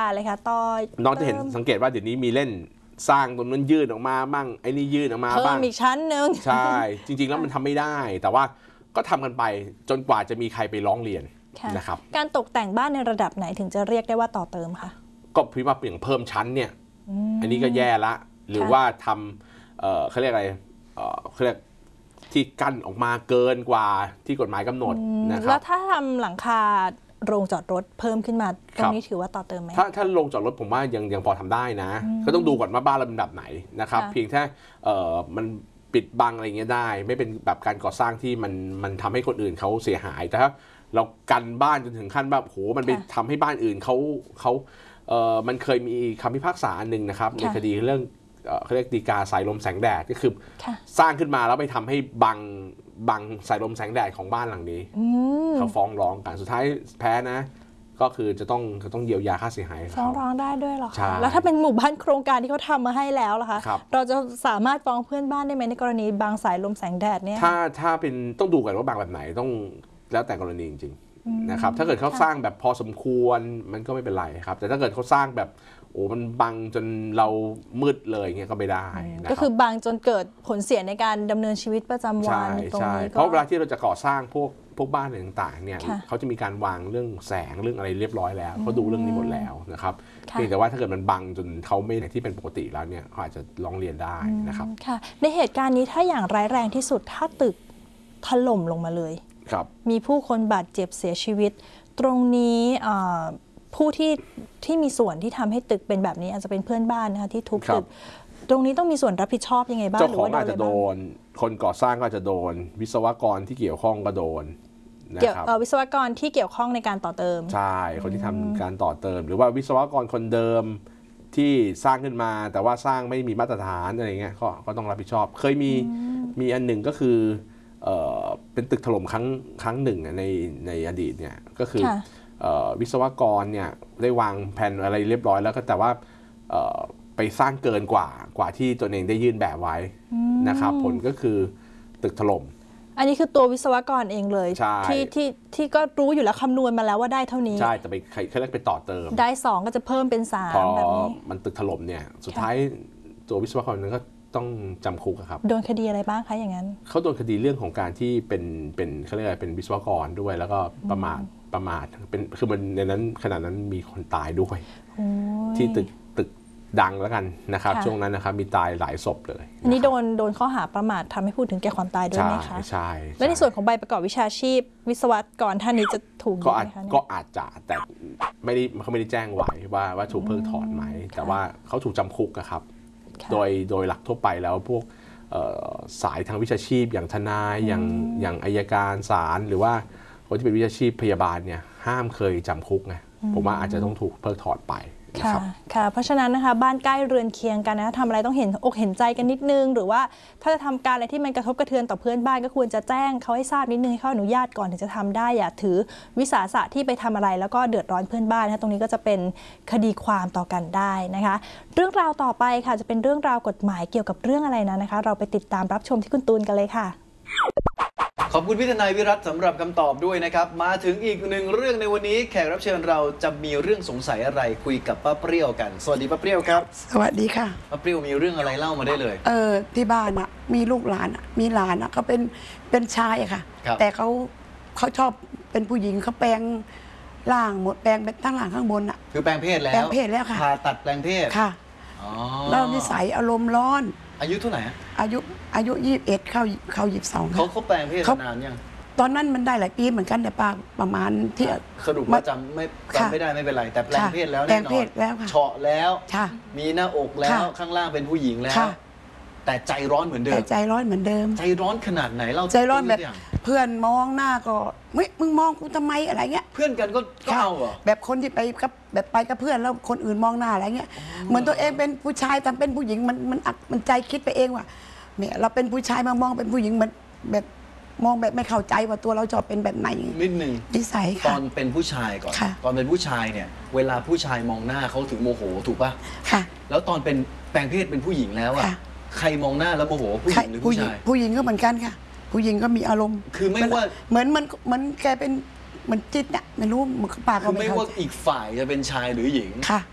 เลยค่ะต่อน้องจะเห็นสังเกตว่าเดี๋ยวนี้มีเล่นสร้างตรงนั้นยื่นออกมาบ้างไอ้นี่ยื่นออกมาบ้างอีกชั้นหนึ่งใช่จริงๆแล้วมันทำไม่ได้แต่ว่าก็ทำกันไปจนกว่าจะมีใครไปร้องเรียนนะครับการตกแต่งบ้านในระดับไหนถึงจะเรียกได้ว่าต่อเติมคะก็พี่ว่าเปลี่ยนเพิ่มชั้นเนี่ยอันนี้ก็แย่ละหรือว่าทำเขาเรียกอะไรเขาเรียกที่กั้นออกมาเกินกว่าที่กฎหมายกำหนดนะครับแล้วถ้าทำหลังคาโรงจอดรถเพิ่มขึ้นมาตรงนี้ถือว่าต่อเติมไหมถ้าโรงจอดรถผมว่ายังพอทำได้นะก็ต้องดูก่อนว่าบ้านเราเป็นแบบไหนนะครับเพียงแค่มันปิดบังอะไรเงี้ยได้ไม่เป็นแบบการก่อสร้างที่มันทำให้คนอื่นเขาเสียหายแต่ถ้าเรากันบ้านจนถึงขั้นแบบโหมันไปทำให้บ้านอื่นเขามันเคยมีคำพิพากษาอันหนึ่งนะครับในคดีเรื่องเขาเรียกฎีกาสายลมแสงแดดก็คือสร้างขึ้นมาแล้วไปทำให้บังสายลมแสงแดดของบ้านหลังนี้เขาฟ้องร้องกันสุดท้ายแพ้นะก็คือจะต้องเยียวยาค่าเสียหายฟ้องร้องได้ด้วยหรอคะแล้วถ้าเป็นหมู่บ้านโครงการที่เขาทำมาให้แล้วล่ะคะเราจะสามารถฟ้องเพื่อนบ้านได้ไหมในกรณีบางสายลมแสงแดดเนี่ยถ้าเป็นต้องดูกันว่าบางแบบไหนต้องแล้วแต่กรณีจริงๆนะครับถ้าเกิดเขาสร้างแบบพอสมควรมันก็ไม่เป็นไรครับแต่ถ้าเกิดเขาสร้างแบบโอ้มันบังจนเรามืดเลยเงี้ยก็ไม่ได้ก็คือบังจนเกิดผลเสียในการดำเนินชีวิตประจำวันตรงนี้เพราะเวลาที่เราจะก่อสร้างพวกบ้านต่างๆเนี่ยเขาจะมีการวางเรื่องแสงเรื่องอะไรเรียบร้อยแล้วเขาดูเรื่องนี้หมดแล้วนะครับเพียงแต่ว่าถ้าเกิดมันบังจนเขาไม่ที่เป็นปกติแล้วเนี่ยเขาอาจจะร้องเรียนได้นะครับค่ะในเหตุการณ์นี้ถ้าอย่างร้ายแรงที่สุดถ้าตึกถล่มลงมาเลยมีผู้คนบาดเจ็บเสียชีวิตตรงนี้ผู้ที่มีส่วนที่ทำให้ตึกเป็นแบบนี้อาจจะเป็นเพื่อนบ้านนะคะที่ทุบตึกตรงนี้ต้องมีส่วนรับผิดชอบยังไงบ้างเจ้าของอาจจะโดนคนก่อสร้างก็จะโดนวิศวกรที่เกี่ยวข้องก็โดนนะครับวิศวกรที่เกี่ยวข้องในการต่อเติมใช่คนที่ทำการต่อเติมหรือว่าวิศวกรคนเดิมที่สร้างขึ้นมาแต่ว่าสร้างไม่มีมาตรฐานอะไรเงี้ยก็ต้องรับผิดชอบเคยมีอันหนึ่งก็คือเป็นตึกถล่มครั้งหนึ่งในอดีตเนี่ยก็คือวิศวกรเนี่ยได้วางแผนอะไรเรียบร้อยแล้วก็แต่ว่าไปสร้างเกินกว่าที่ตัวเองได้ยื่นแบบไว้นะครับผลก็คือตึกถล่มอันนี้คือตัววิศวกรเองเลยที่ก็รู้อยู่แล้วคำนวณมาแล้วว่าได้เท่านี้ใช่แต่ไปเขาเรียกไปต่อเติมได้2ก็จะเพิ่มเป็น3แบบนี้มันตึกถล่มเนี่ยสุดท้ายตัววิศวกรนั้นก็ต้องจำคุกครับโดนคดีอะไรบ้างคะอย่างนั้นเขาโดนคดีเรื่องของการที่เป็นเขาเรียกอะไรเป็นวิศวกรด้วยแล้วก็ประมาทเป็นคือมันในนั้นขณะนั้นมีคนตายด้วยที่ตึกดังแล้วกันนะครับช่วงนั้นนะครับมีตายหลายศพเลยอันนี้โดนข้อหาประมาททำให้พูดถึงแก่ความตายด้วยไหมคะใช่และในส่วนของใบประกอบวิชาชีพวิศวกรท่านนี้จะถูกก็อาจจะแต่เขาไม่ได้แจ้งไว้ว่าถูกเพิกถอนไหมแต่ว่าเขาถูกจำคุกครับโดยหลักทั่วไปแล้วพวกสายทางวิชาชีพอย่างทนายอย่างอัยการศาลหรือว่าคนที่เป็นวิชาชีพพยาบาลเนี่ยห้ามเคยจำคุกไงผมว่าอาจจะต้องถูกเพิกถอนไปค่ะเพราะฉะนั้นนะคะบ้านใกล้เรือนเคียงกันนะทำอะไรต้องเห็นอกเห็นใจกันนิดนึงหรือว่าถ้าจะทำการอะไรที่มันกระทบกระเทือนต่อเพื่อนบ้านก็ควรจะแจ้งเขาให้ทราบนิดนึงให้เขาอนุญาตก่อนถึงจะทำได้อย่าถือวิสาสะที่ไปทำอะไรแล้วก็เดือดร้อนเพื่อนบ้านนะตรงนี้ก็จะเป็นคดีความต่อกันได้นะคะเรื่องราวต่อไปค่ะจะเป็นเรื่องราวกฎหมายเกี่ยวกับเรื่องอะไรนะคะเราไปติดตามรับชมที่คุณตูนกันเลยค่ะขอบคุณพี่ทนายวิรัตสำหรับคำตอบด้วยนะครับมาถึงอีกหนึ่งเรื่องในวันนี้แขกรับเชิญเราจะมีเรื่องสงสัยอะไรคุยกับป้าเปรี้ยวกันสวัสดีป้าเปรี้ยวครับสวัสดีค่ะป้าเปรี้ยวมีเรื่องอะไรเล่ามาได้เลยที่บ้านอ่ะมีลูกหลานมีหลานอ่ะเขาเป็นชายค่ะแต่เขาชอบเป็นผู้หญิงเขาแปลงร่างหมดแปลงเป็นทั้งหลังข้างบนอ่ะคือแปลงเพศแล้วแปลงเพศแล้วค่ะผ่าตัดแปลงเพศค่ะแล้วนิสัยอารมณ์ร้อนอายุเท่าไหร่อายุ21เข้า22 เขาแปลงเพศนานยังตอนนั้นมันได้หลายปีเหมือนกันแต่ประมาณที่สรุปว่าจำไม่ได้ไม่เป็นไรแต่แปลงเพศแล้วแน่นอนแปลงเพศแล้วค่ะเฉาะแล้วมีหน้าอกแล้วข้างล่างเป็นผู้หญิงแล้วแต่ใจร้อนเหมือนเดิมใจร้อนเหมือนเดิมใจร้อนขนาดไหนเราใจร้อนแบบเพื่อนมองหน้าก็มึงมองกูทำไมอะไรเงี้ยเพื่อนกันก็เอาเหรอแบบคนที่ไปกับเพื่อนแล้วคนอื่นมองหน้าอะไรเงี้ยเหมือนตัวเองเป็นผู้ชายทำเป็นผู้หญิงมันใจคิดไปเองว่าเนี่ยเราเป็นผู้ชายมามองเป็นผู้หญิงมันแบบมองแบบไม่เข้าใจว่าตัวเราชอบเป็นแบบไหนนิดนึงนิสัยค่ะตอนเป็นผู้ชายก่อนตอนเป็นผู้ชายเนี่ยเวลาผู้ชายมองหน้าเขาถึงโมโหถูกป่ะค่ะแล้วตอนเป็นแปลงเพศเป็นผู้หญิงแล้วอะใครมองหน้าแล้วโมโหผู้หญิงหรือผู้ชายผู้หญิงก็เหมือนกันค่ะผู้หญิงก็มีอารมณ์คือไม่ว่าเหมือนแกเป็นเหมือนจิตเนี่ยไม่รู้มันปากก็ไม่ว่าอีกฝ่ายจะเป็นชายหรือหญิง